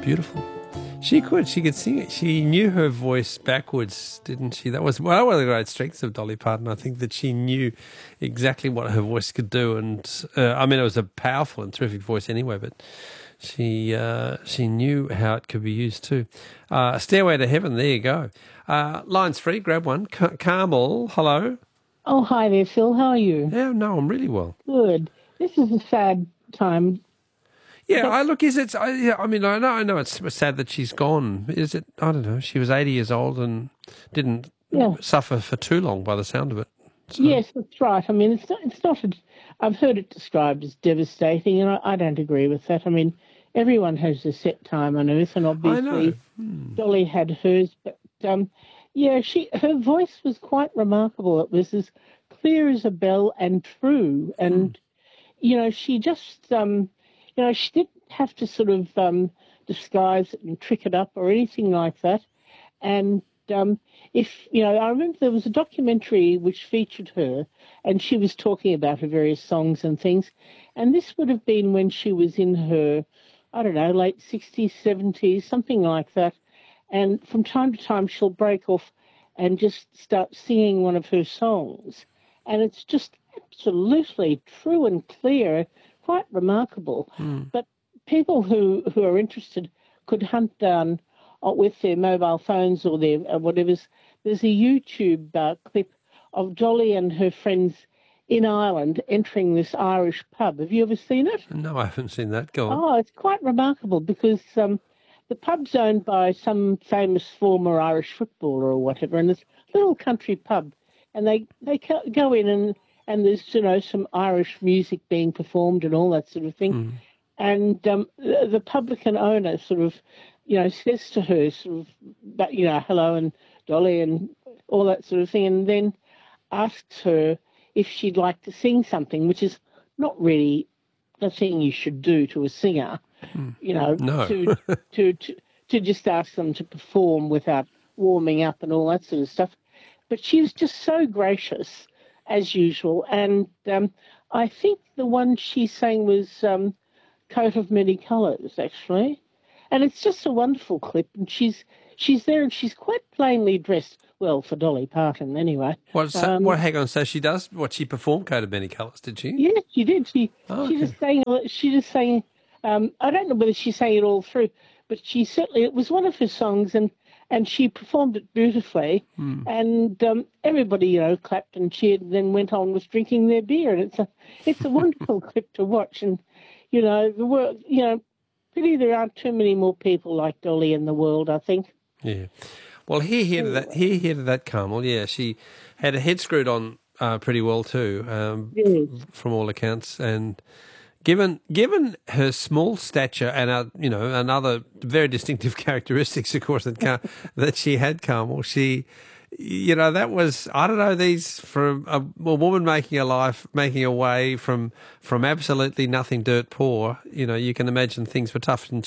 beautiful. She could sing it. She knew her voice backwards, didn't she? That was one of the great strengths of Dolly Parton. I think that she knew exactly what her voice could do. And, I mean, it was a powerful and terrific voice anyway, but she knew how it could be used too. Stairway to Heaven, there you go. Line's free, grab one. Carmel, hello. Oh, hi there, Phil. How are you? Yeah, no, I'm really well. Good. This is a sad time. Yeah, I know it's sad that she's gone. Is it? I don't know. She was 80 years old and didn't suffer for too long by the sound of it. So. Yes, that's right. I mean, it's not. I've heard it described as devastating, and I don't agree with that. I mean, everyone has a set time on Earth, and obviously Dolly had hers. But her voice was quite remarkable. It was as clear as a bell and true, and she just. She didn't have to sort of disguise it and trick it up or anything like that. And I remember there was a documentary which featured her, and she was talking about her various songs and things. And this would have been when she was in her, I don't know, late 60s, 70s, something like that. And from time to time, she'll break off and just start singing one of her songs. And it's just absolutely true and clear. Quite remarkable. But people who are interested could hunt down with their mobile phones or their whatever's. There's a YouTube clip of Dolly and her friends in Ireland entering this Irish pub. Have you ever seen it? No, I haven't seen that. Go on. Oh, it's quite remarkable because the pub's owned by some famous former Irish footballer or whatever, and it's a little country pub. And they go in and there's, some Irish music being performed and all that sort of thing. And the publican owner sort of, says to her sort of, hello and Dolly and all that sort of thing, and then asks her if she'd like to sing something, which is not really the thing you should do to a singer, No. to just ask them to perform without warming up and all that sort of stuff. But she was just so gracious, as usual, and I think the one she sang was Coat of Many Colours, actually, and it's just a wonderful clip, and she's there and she's quite plainly dressed, well, for Dolly Parton anyway. Hang on, so she does, she performed Coat of Many Colours, did she? Yes, she did. She just sang, I don't know whether she sang it all through, but it was one of her songs, and she performed it beautifully, and everybody, clapped and cheered, and then went on with drinking their beer, and it's a wonderful clip to watch, and the world, pity there aren't too many more people like Dolly in the world, I think. Yeah, well, here to that, Carmel. Yeah, she had her head screwed on pretty well too, from all accounts, and. Given her small stature and another very distinctive characteristics, of course, that she had, Carmel, that was, I don't know, these from a woman making a way from absolutely nothing, dirt poor. You can imagine things were tough, and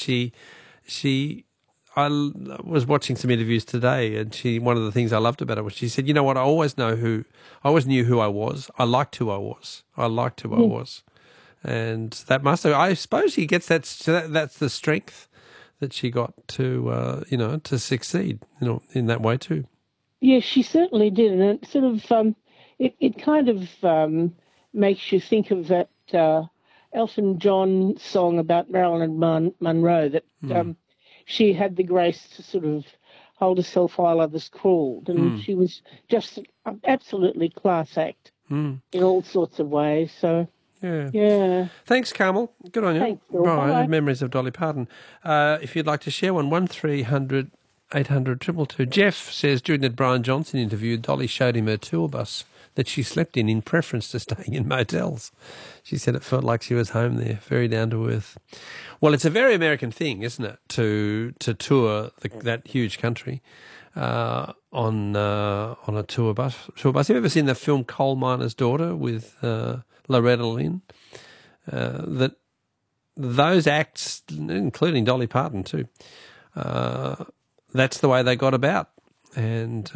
I was watching some interviews today, and one of the things I loved about it was she said, "You know what? I always knew who I was. I liked who I was. I was." And that I suppose she gets that's the strength that she got to succeed, in that way too. Yes, she certainly did, and it sort of it kind of makes you think of that Elton John song about Marilyn Monroe that she had the grace to sort of hold herself while others crawled, and she was just an absolutely class act in all sorts of ways. So. Yeah. Thanks, Carmel. Good on you. Thanks, Phil. Right, memories of Dolly Parton. If you'd like to share one, 1300 800 222. Jeff says during the Brian Johnson interview, Dolly showed him her tour bus that she slept in preference to staying in motels. She said it felt like she was home there, very down to earth. Well, it's a very American thing, isn't it, to tour that huge country on a tour bus. Have you ever seen the film Coal Miner's Daughter with Loretta Lynn? That those acts, including Dolly Parton too, that's the way they got about, and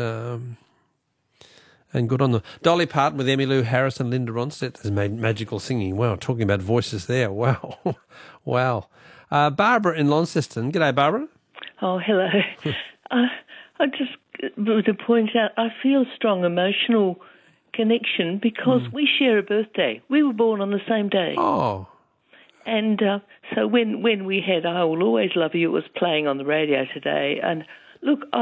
good on them. Dolly Parton with Emmylou Harris and Linda Ronstadt has made magical singing. Wow, talking about voices there. Wow, wow. Barbara in Launceston. G'day, Barbara. Oh, hello. I just want to point out, I feel a strong emotional connection because we share a birthday. We were born on the same day. Oh. And so when we had I Will Always Love You, it was playing on the radio today. And look, I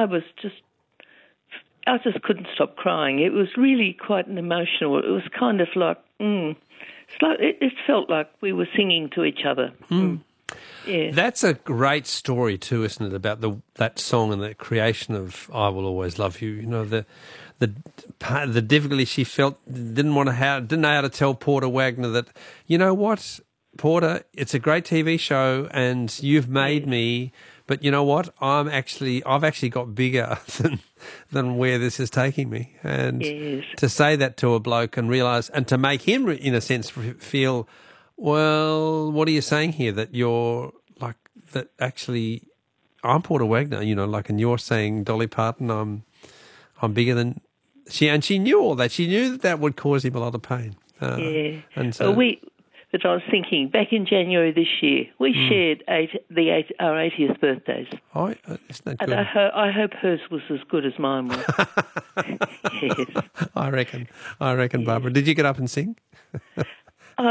just couldn't stop crying. It was really quite an emotional. It was kind of like, it felt like we were singing to each other. Yeah. That's a great story too, isn't it? About that song and the creation of "I Will Always Love You." You know, the difficulty she felt, didn't know how to tell Porter Wagner that, you know what, Porter, it's a great TV show and you've made me, but you know what, I've actually got bigger than where this is taking me. And to say that to a bloke and realise, and to make him, in a sense, feel, well, what are you saying here? That you're like, that actually, I'm Porter Wagner, you know, like, and you're saying, Dolly Parton, I'm bigger than she, and she knew all that. She knew that would cause him a lot of pain. And so, but I was thinking, back in January this year, we shared our 80th birthdays. Oh, isn't that good? And I hope hers was as good as mine was. Yes. I reckon, Barbara. Did you get up and sing? I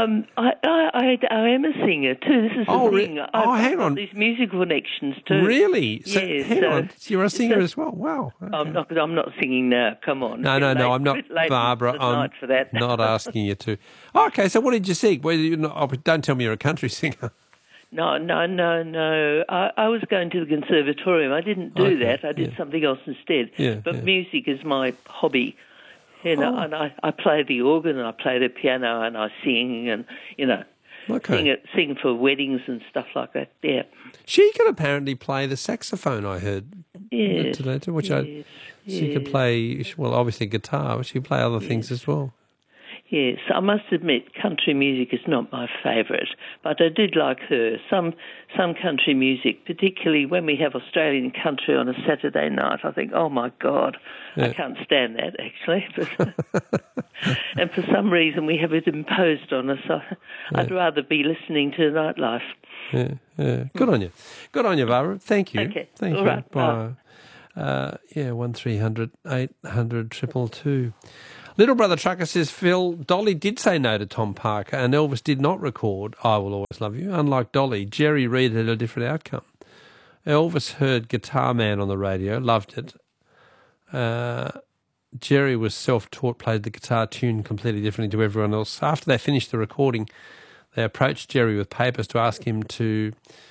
am a singer too. This is the thing. Hang on. These musical connections too. Really? So, yes. Hang on. You're a singer as well. Wow. Okay. I'm not singing now. Come on. No. I'm not, Barbara. I'm for that. not asking you to. Okay. So what did you sing? Don't tell me you're a country singer. No. I was going to the conservatorium. I didn't do that. I did something else instead. But music is my hobby. You know, and I play the organ and I play the piano and I sing and, you know, sing for weddings and stuff like that, yeah. She can apparently play the saxophone, I heard. Yes. She could play, well, obviously guitar, but she could play other things as well. Yes, I must admit, country music is not my favourite, but I did like her. Some country music, particularly when we have Australian country on a Saturday night, I think, oh my God, I can't stand that actually. But and for some reason we have it imposed on us. I'd rather be listening to nightlife. Yeah. Good on you. Good on you, Barbara. Thank you. Okay. Thank All you. right. Bye. 1300 800 222. Little Brother Trucker says, Phil, Dolly did say no to Tom Parker and Elvis did not record I Will Always Love You. Unlike Dolly, Jerry Reed had a different outcome. Elvis heard Guitar Man on the radio, loved it. Jerry was self-taught, played the guitar tune completely differently to everyone else. After they finished the recording, they approached Jerry with papers to ask him to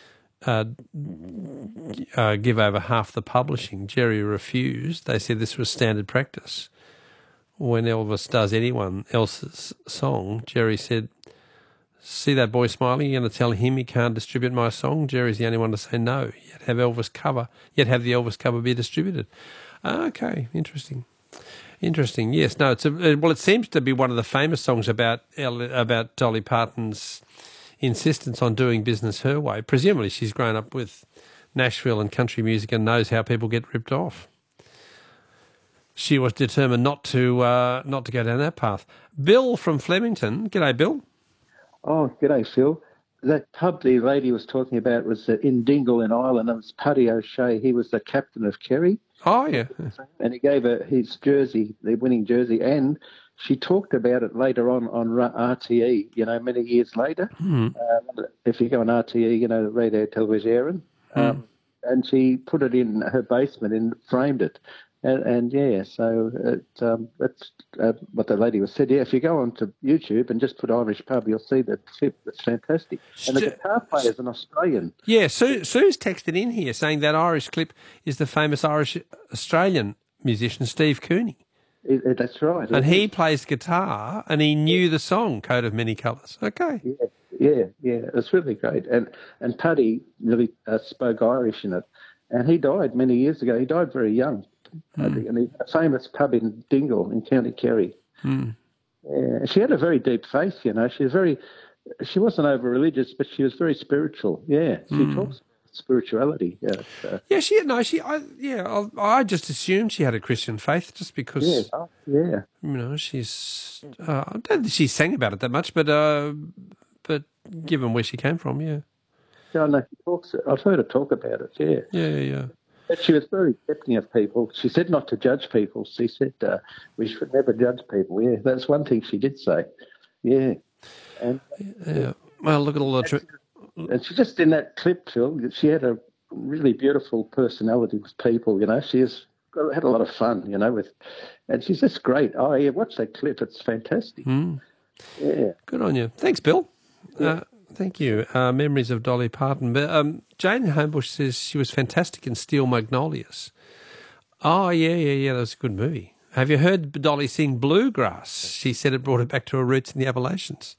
give over half the publishing. Jerry refused. They said this was standard practice. When Elvis does anyone else's song, Jerry said, see that boy smiling? You're going to tell him he can't distribute my song? Jerry's the only one to say no. Yet have the Elvis cover be distributed. Okay, interesting. Yes, no, it seems to be one of the famous songs about Dolly Parton's insistence on doing business her way. Presumably she's grown up with Nashville and country music and knows how people get ripped off. She was determined not to go down that path. Bill from Flemington. G'day, Bill. Oh, g'day, Phil. That pub the lady was talking about was in Dingle in Ireland. It was Paddy O'Shea. He was the captain of Kerry. Oh, yeah. And he gave her his jersey, the winning jersey, and she talked about it later on RTE, you know, many years later. If you go on RTE, you know, Radio Television, and she put it in her basement and framed it. And so that's what the lady was said. Yeah, if you go onto YouTube and just put Irish pub, you'll see that clip. It's fantastic. And the guitar player is an Australian. Yeah, Sue's texted in here saying that Irish clip is the famous Irish Australian musician Steve Cooney. That's right. And he plays guitar, and he knew the song "Coat of Many Colours." Okay. Yeah. It's really great. And Paddy really spoke Irish in it, and he died many years ago. He died very young. And he's a famous pub in Dingle in County Kerry. Yeah, she had a very deep faith, you know. She wasn't over religious, but she was very spiritual. Yeah, she talks about spiritualituality. I just assumed she had a Christian faith just because. You know, she's. I don't think she sang about it that much, but given where she came from, yeah. I know she talks. I've heard her talk about it. Yeah. Yeah. But she was very accepting of people. She said not to judge people. She said we should never judge people. Yeah, that's one thing she did say. Yeah. And yeah. Well, look at all the... And she just, in that clip, Phil, she had a really beautiful personality with people, you know. She had a lot of fun, you know, and she's just great. Oh, yeah, watch that clip. It's fantastic. Yeah. Good on you. Thanks, Bill. Yeah. Thank you. Memories of Dolly Parton. But Jane Homebush says she was fantastic in Steel Magnolias. Oh, yeah. That was a good movie. Have you heard Dolly sing Bluegrass? She said it brought her back to her roots in the Appalachians.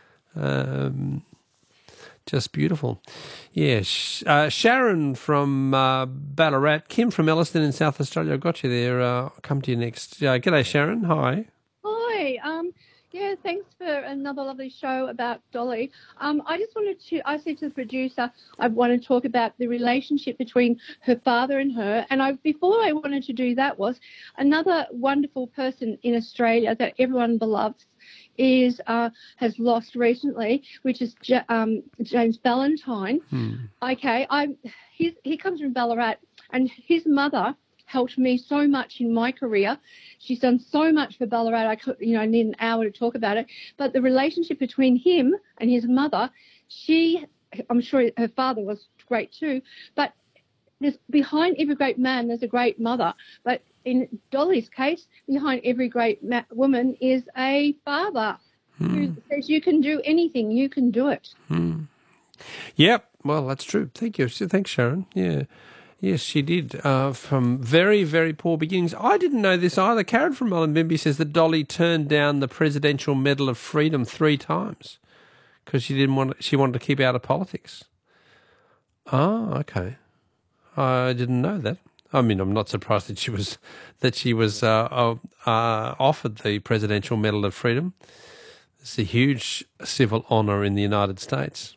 Just beautiful. Yeah. Sharon from Ballarat. Kim from Elliston in South Australia. I've got you there. I'll come to you next. G'day, Sharon. Hi. Hi. Yeah, thanks for another lovely show about Dolly. I just wanted to, I said to the producer, I want to talk about the relationship between her father and her. And before I wanted to do that was another wonderful person in Australia that everyone loves has lost recently, which is James Ballantyne. Okay, he comes from Ballarat, and his mother helped me so much in my career. She's done so much for Ballarat. I need an hour to talk about it. But the relationship between him and his mother, I'm sure her father was great too. But behind every great man, there's a great mother. But in Dolly's case, behind every great woman is a father who says you can do anything, you can do it. Yep. Well, that's true. Thank you. Thanks, Sharon. Yeah. Yes, she did, from very, very poor beginnings. I didn't know this either. Karen from Mullumbimby says that Dolly turned down the Presidential Medal of Freedom 3 times because she wanted to keep out of politics. Oh, okay. I didn't know that. I mean, I'm not surprised that she was offered the Presidential Medal of Freedom. It's a huge civil honour in the United States.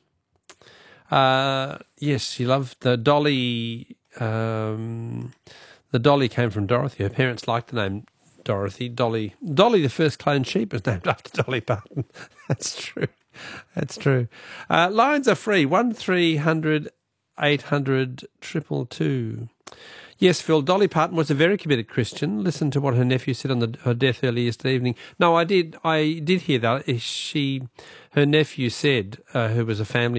Yes, she loved the Dolly. The Dolly came from Dorothy. Her parents liked the name Dorothy. Dolly, the first cloned sheep, was named after Dolly Parton. That's true. That's true. Lines are free. 1300 800 222. Yes, Phil, Dolly Parton was a very committed Christian. Listen to what her nephew said on her death early yesterday evening. No, I did hear that. Her nephew said, who was a family